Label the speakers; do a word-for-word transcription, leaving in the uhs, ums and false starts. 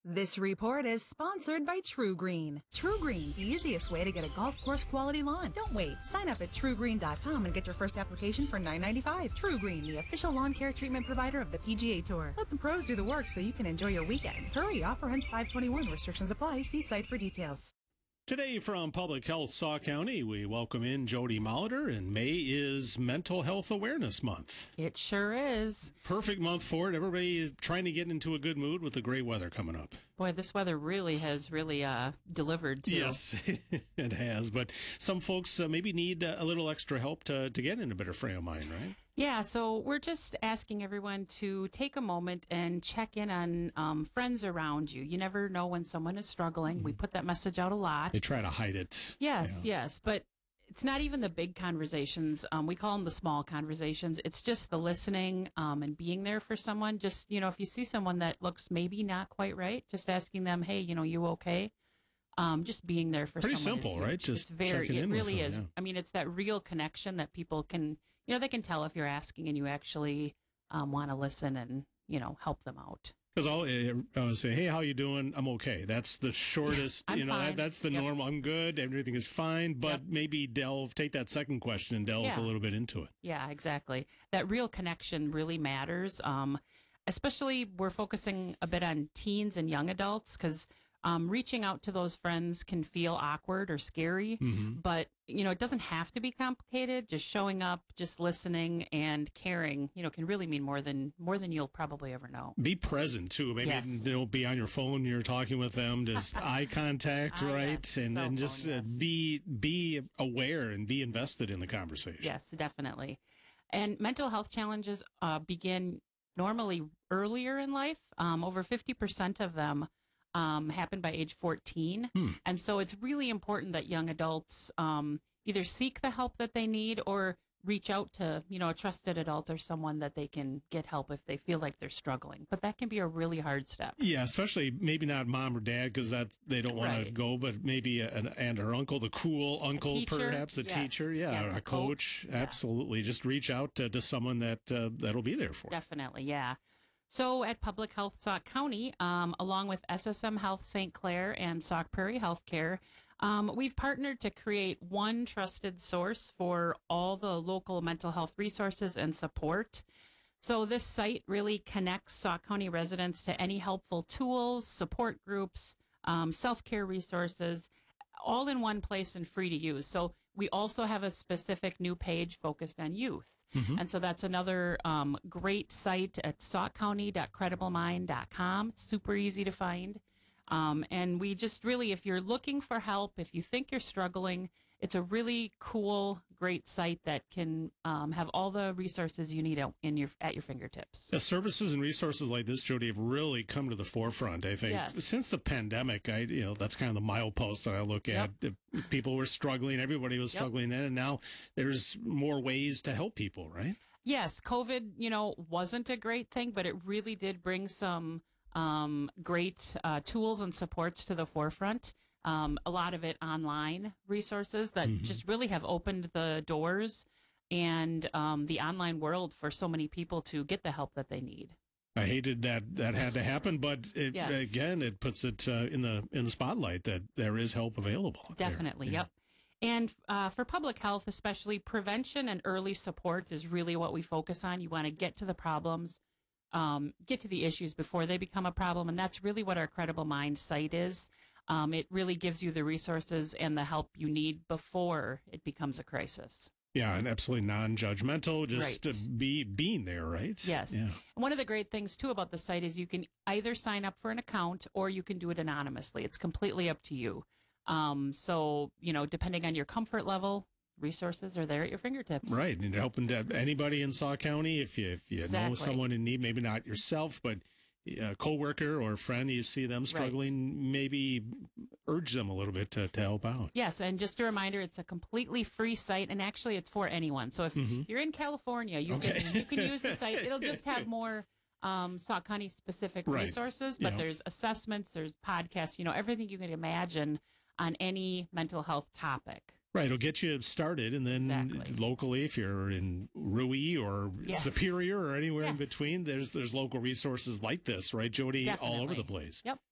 Speaker 1: This report is sponsored by TruGreen. TruGreen, the easiest way to get a golf course quality lawn. Don't wait. Sign up at true green dot com and get your first application for nine ninety-five. TruGreen, the official lawn care treatment provider of the P G A Tour. Let the pros do the work so you can enjoy your weekend. Hurry, offer ends five twenty-one. Restrictions apply. See site for details.
Speaker 2: Today from Public Health Sauk County, we welcome in Jody Molitor, and May is Mental Health Awareness Month.
Speaker 3: It sure is.
Speaker 2: Perfect month for it. Everybody is trying to get into a good mood with the great weather coming up.
Speaker 3: Boy, this weather really has really uh, delivered, too.
Speaker 2: Yes, it has. But some folks uh, maybe need uh, a little extra help to, to get in a better frame of mind, right?
Speaker 3: Yeah, so we're just asking everyone to take a moment and check in on um, friends around you. You never know when someone is struggling. Mm. We put that message out a lot.
Speaker 2: They try to hide it.
Speaker 3: Yes,
Speaker 2: yeah.
Speaker 3: yes, but it's not even the big conversations. Um, we call them the small conversations. It's just the listening um, and being there for someone. Just, you know, if you see someone that looks maybe not quite right, just asking them, hey, you know, you okay? Um, just being there for
Speaker 2: Pretty
Speaker 3: someone.
Speaker 2: Pretty simple, right? Just
Speaker 3: it's very,
Speaker 2: checking
Speaker 3: it
Speaker 2: in
Speaker 3: really
Speaker 2: with
Speaker 3: is.
Speaker 2: them, yeah.
Speaker 3: I mean, it's that real connection that people can, you know, they can tell if you're asking and you actually um, want to listen and, you know, help them out.
Speaker 2: Because I'll, I'll say, hey, how you doing? I'm okay. That's the shortest,
Speaker 3: I'm
Speaker 2: you know, that,
Speaker 3: fine.
Speaker 2: that's the
Speaker 3: Yep.
Speaker 2: normal. I'm good. Everything is fine. But
Speaker 3: Yep.
Speaker 2: maybe delve, take that second question and delve
Speaker 3: Yeah.
Speaker 2: a little bit into it.
Speaker 3: Yeah, exactly. That real connection really matters. Um, especially we're focusing a bit on teens and young adults because um, reaching out to those friends can feel awkward or scary.
Speaker 2: Mm-hmm.
Speaker 3: But, you know, it doesn't have to be complicated. Just showing up, just listening and caring, you know, can really mean more than more than you'll probably ever know.
Speaker 2: Be present, too. Maybe
Speaker 3: Yes.
Speaker 2: don't be on your phone. You're talking with them. Just eye contact,
Speaker 3: Ah,
Speaker 2: right?
Speaker 3: yes.
Speaker 2: And,
Speaker 3: Cell
Speaker 2: and just
Speaker 3: phone,
Speaker 2: uh,
Speaker 3: yes.
Speaker 2: be be aware and be invested in the conversation.
Speaker 3: Yes, definitely. And mental health challenges uh, begin normally earlier in life. Um, over fifty percent of them um, happen by age fourteen.
Speaker 2: Hmm.
Speaker 3: And so it's really important that young adults um, either seek the help that they need or reach out to, you know, a trusted adult or someone that they can get help if they feel like they're struggling. But that can be a really hard step.
Speaker 2: Yeah, especially maybe not mom or dad because that they don't want
Speaker 3: Right.
Speaker 2: to go, but maybe an aunt or uncle, the cool uncle,
Speaker 3: teacher?
Speaker 2: perhaps a
Speaker 3: Yes.
Speaker 2: teacher, yeah,
Speaker 3: Yes,
Speaker 2: or a
Speaker 3: a
Speaker 2: coach.
Speaker 3: coach. Yeah.
Speaker 2: Absolutely, just reach out to, to someone that uh, that'll be there for.
Speaker 3: Definitely, yeah. So at Public Health Sauk County, um, along with S S M Health Saint Clair and Sauk Prairie Healthcare, um, we've partnered to create one trusted source for all the local mental health resources and support. So this site really connects Sauk County residents to any helpful tools, support groups, um, self-care resources, all in one place and free to use. So we also have a specific new page focused on youth. Mm-hmm. And so that's another um, great site at sauk county dot credible mind dot com. It's super easy to find. Um, and we just really, if you're looking for help, if you think you're struggling, it's a really cool, great site that can um, have all the resources you need in your at your fingertips.
Speaker 2: The services and resources like this, Jody, have really come to the forefront. I think
Speaker 3: Yes.
Speaker 2: since the pandemic, I you know that's kind of the milepost that I look at.
Speaker 3: Yep.
Speaker 2: People were struggling, everybody was
Speaker 3: Yep.
Speaker 2: struggling then, and now there's more ways to help people, right?
Speaker 3: Yes, COVID, you know, wasn't a great thing, but it really did bring some um, great uh, tools and supports to the forefront. Um, a lot of it online resources that
Speaker 2: Mm-hmm.
Speaker 3: just really have opened the doors and um, the online world for so many people to get the help that they need.
Speaker 2: I hated that that had to happen, but it,
Speaker 3: Yes.
Speaker 2: again, it puts it uh, in the in the spotlight that there is help available. out there.
Speaker 3: Definitely,
Speaker 2: Yeah.
Speaker 3: yep. And uh, for public health, especially prevention and early support is really what we focus on. You want to get to the problems, um, get to the issues before they become a problem. And that's really what our Credible Mind site is. Um, it really gives you the resources and the help you need before it becomes a crisis.
Speaker 2: Yeah, and absolutely non-judgmental, just
Speaker 3: Right.
Speaker 2: to be being there, right?
Speaker 3: Yes.
Speaker 2: Yeah.
Speaker 3: And one of the great things, too, about the site is you can either sign up for an account or you can do it anonymously. It's completely up to you. Um, so, you know, depending on your comfort level, resources are there at your fingertips.
Speaker 2: Right, and helping to anybody in Sauk County, if you if you know
Speaker 3: Exactly.
Speaker 2: someone in need, maybe not yourself, but a coworker or a friend, you see them struggling, maybe urge them a little bit to, to help out.
Speaker 3: Yes, and just a reminder, it's a completely free site, and actually it's for anyone. So if
Speaker 2: Mhm.
Speaker 3: you're in California, you
Speaker 2: Okay.
Speaker 3: can you can use the site. It'll just have more um, Sauk County specific
Speaker 2: Right.
Speaker 3: resources, but
Speaker 2: Yeah.
Speaker 3: there's assessments, there's podcasts, you know, everything you can imagine on any mental health topic.
Speaker 2: Right, it'll get you started, and then
Speaker 3: Exactly.
Speaker 2: locally, if you're in Rui or
Speaker 3: Yes.
Speaker 2: Superior or anywhere in
Speaker 3: Yes.
Speaker 2: between, there's there's local resources like this, right, Jody, all over
Speaker 3: Definitely.
Speaker 2: the place.
Speaker 3: Yep.